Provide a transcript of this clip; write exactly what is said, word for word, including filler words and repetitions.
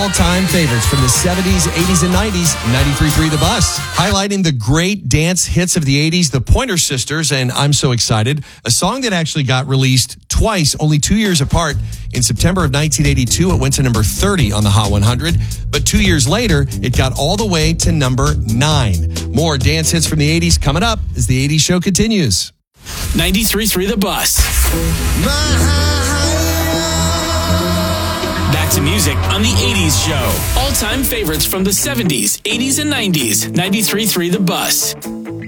all-time favorites from the seventies, eighties, and nineties. ninety-three point three The Bus. Highlighting the great dance hits of the eighties, the Pointer Sisters, and I'm So Excited, a song that actually got released twice, only two years apart. In September of nineteen eighty-two, it went to number thirty on the Hot one hundred, but two years later, it got all the way to number nine. More dance hits from the eighties coming up as the eighties show continues. ninety-three point three The Bus. Back to music on the eighties show. All-time favorites from the seventies, eighties, and nineties. ninety-three point three The Bus.